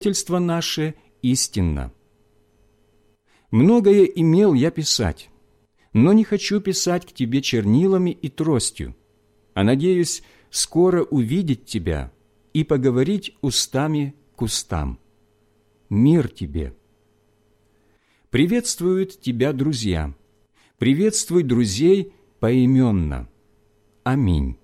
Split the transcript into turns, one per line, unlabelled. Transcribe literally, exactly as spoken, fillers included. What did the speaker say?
свидетельство наше истинно. Многое имел я писать, но не хочу писать к тебе чернилами и тростью, а надеюсь скоро увидеть тебя и поговорить устами к устам. Мир тебе. Приветствуют тебя друзья. Приветствуй друзей поименно. Аминь.